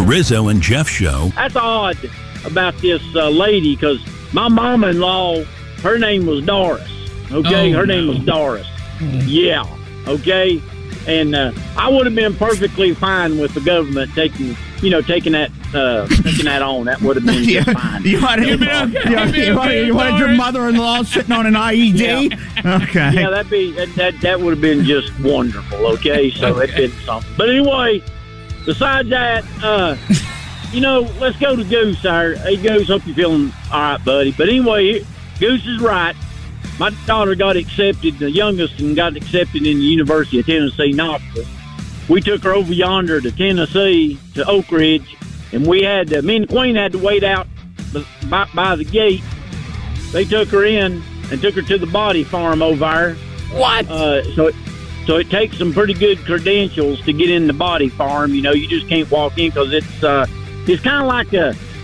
Rizzo and Jeff Show. That's odd about this lady, because my mama-in-law, her name was Doris. Okay, her name was Doris. Yeah, okay. And I would have been perfectly fine with the government taking that on. That would have been just fine. You wanted your mother-in-law sitting on an IED? Yeah. Okay. Yeah, that would have been just wonderful. Okay, so it's been something. But anyway, besides that, let's go to Goose. Hey, Goose, hope you're feeling all right, buddy. But anyway, Goose is right. My daughter got accepted, the youngest, and got accepted in the University of Tennessee, Knoxville. We took her over yonder to Tennessee, to Oak Ridge, and me and Queen had to wait out by the gate. They took her in and took her to the body farm over there. What? So it takes some pretty good credentials to get in the body farm. You just can't walk in, because it's kind of like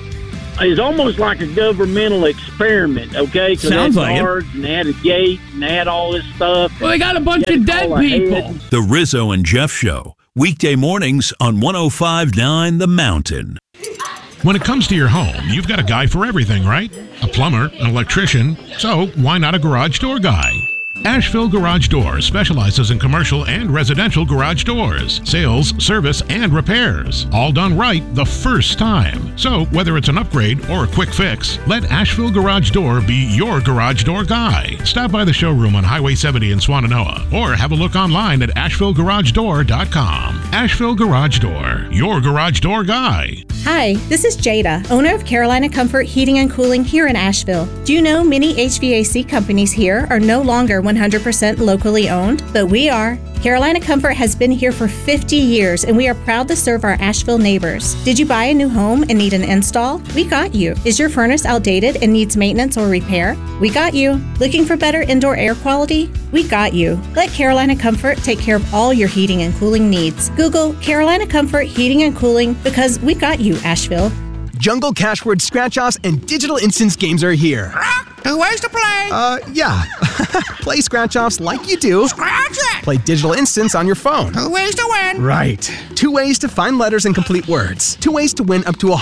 it's almost like a governmental experiment, okay? Sounds like it. And they had a gate, and they had all this stuff. Well, they got a bunch of dead people. The Rizzo and Jeff Show. Weekday mornings on 105.9 The Mountain. When it comes to your home, you've got a guy for everything, right? A plumber, an electrician, so why not a garage door guy? Asheville Garage Doors specializes in commercial and residential garage doors, sales, service, and repairs. All done right the first time. So whether it's an upgrade or a quick fix, let Asheville Garage Door be your garage door guy. Stop by the showroom on Highway 70 in Swannanoa, or have a look online at AshevilleGarageDoor.com. Asheville Garage Door, your garage door guy. Hi, this is Jada, owner of Carolina Comfort Heating and Cooling here in Asheville. Do you know many HVAC companies here are no longer 100% locally owned? But we are. Carolina Comfort has been here for 50 years, and we are proud to serve our Asheville neighbors. Did you buy a new home and need an install? We got you. Is your furnace outdated and needs maintenance or repair? We got you. Looking for better indoor air quality? We got you. Let Carolina Comfort take care of all your heating and cooling needs. Google Carolina Comfort Heating and Cooling, because we got you, Asheville. Jungle Cashword Scratch-Offs and Digital Instance games are here. 2 ways to play. Yeah. Play Scratch-Offs like you do. Scratch it. Play Digital Instance on your phone. 2 ways to win. Right. 2 ways to find letters and complete words. 2 ways to win up to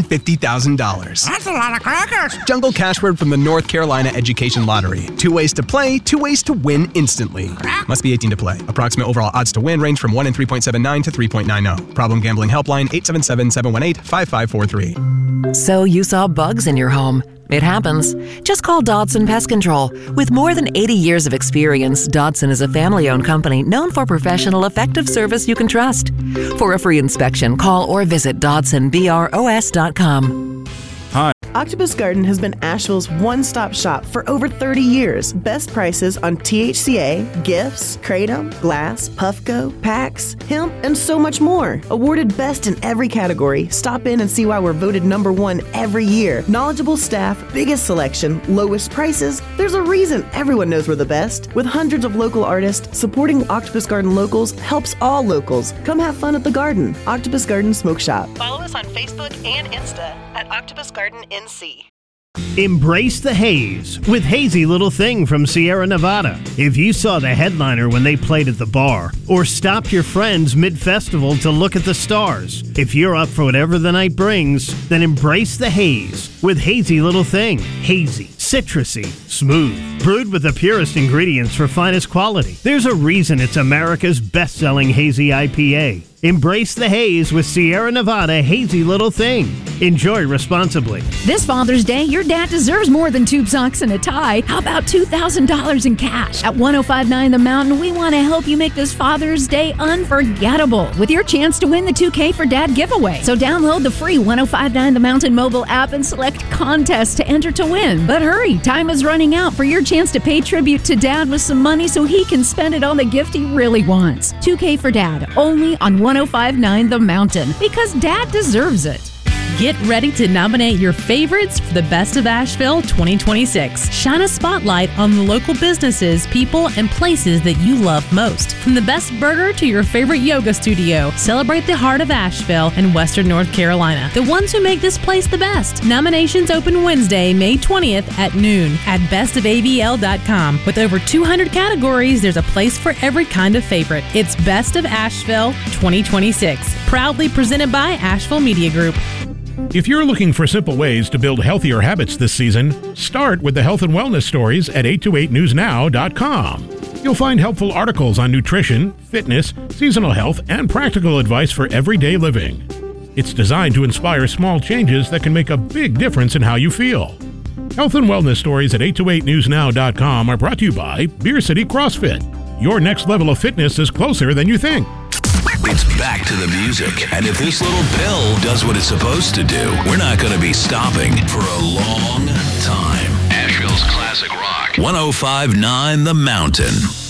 $150,000. That's a lot of crackers. Jungle Cashword from the North Carolina Education Lottery. 2 ways to play, 2 ways to win instantly. Must be 18 to play. Approximate overall odds to win range from 1 in 3.79 to 3.90. Problem gambling helpline 877-718-5543. So you saw bugs in your home. It happens. Just call Dodson Pest Control. With more than 80 years of experience, Dodson is a family-owned company known for professional, effective service you can trust. For a free inspection, call or visit DodsonBROS.com. Octopus Garden has been Asheville's one-stop shop for over 30 years. Best prices on THCA, gifts, kratom, glass, Puffco, packs, hemp, and so much more. Awarded best in every category. Stop in and see why we're voted #1 every year. Knowledgeable staff, biggest selection, lowest prices. There's a reason everyone knows we're the best. With hundreds of local artists, supporting Octopus Garden locals helps all locals. Come have fun at the garden. Octopus Garden Smoke Shop. Follow us on Facebook and Insta at Octopus Garden NC. Embrace the haze with Hazy Little Thing from Sierra Nevada. If you saw the headliner when they played at the bar, or stopped your friends mid-festival to look at the stars, if you're up for whatever the night brings, then embrace the haze with Hazy Little Thing. Hazy, citrusy, smooth, brewed with the purest ingredients for finest quality. There's a reason it's America's best-selling hazy IPA. Embrace the haze with Sierra Nevada Hazy Little Thing. Enjoy responsibly. This Father's Day, your dad deserves more than tube socks and a tie. How about $2,000 in cash? At 105.9 The Mountain, we want to help you make this Father's Day unforgettable with your chance to win the 2K for Dad giveaway. So download the free 105.9 The Mountain mobile app and select contest to enter to win. But hurry, time is running out for your chance to pay tribute to Dad with some money so he can spend it on the gift he really wants. 2K for Dad, only on 105.9 The Mountain, because Dad deserves it. Get ready to nominate your favorites for the Best of Asheville 2026. Shine a spotlight on the local businesses, people, and places that you love most. From the best burger to your favorite yoga studio, celebrate the heart of Asheville and Western North Carolina, the ones who make this place the best. Nominations open Wednesday, May 20th at noon at bestofavl.com. With over 200 categories, there's a place for every kind of favorite. It's Best of Asheville 2026. Proudly presented by Asheville Media Group. If you're looking for simple ways to build healthier habits this season, start with the health and wellness stories at 828newsnow.com. You'll find helpful articles on nutrition, fitness, seasonal health, and practical advice for everyday living. It's designed to inspire small changes that can make a big difference in how you feel. Health and wellness stories at 828newsnow.com are brought to you by Beer City CrossFit. Your next level of fitness is closer than you think. It's back to the music. And if this little pill does what it's supposed to do, we're not going to be stopping for a long time. Asheville's Classic Rock. 105.9 The Mountain.